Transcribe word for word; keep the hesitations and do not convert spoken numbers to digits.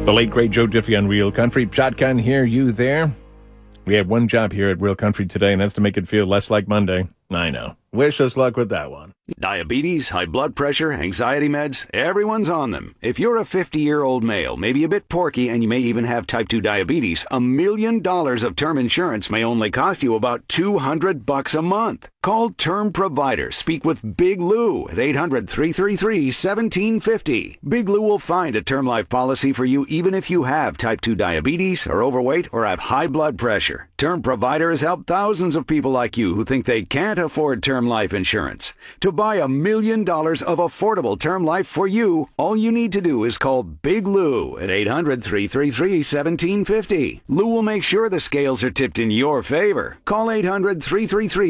The late, great Joe Diffie on Real Country. Shotgun here, you there? We have one job here at Real Country today, and that's to make it feel less like Monday. I know. Wish us luck with that one. Diabetes, high blood pressure, anxiety meds, everyone's on them. If you're a fifty-year-old male, maybe a bit porky, and you may even have type two diabetes, a million dollars of term insurance may only cost you about two hundred bucks a month. Call Term Provider. Speak with Big Lou at eight hundred, three three three, one seven five zero. Big Lou will find a term life policy for you even if you have type two diabetes, are overweight, or have high blood pressure. Term Provider has helped thousands of people like you who think they can't afford term life insurance. To buy a million dollars of affordable term life for you, all you need to do is call Big Lou at eight hundred, three three three, one seven five zero. Lou will make sure the scales are tipped in your favor. Call eight hundred, three three three,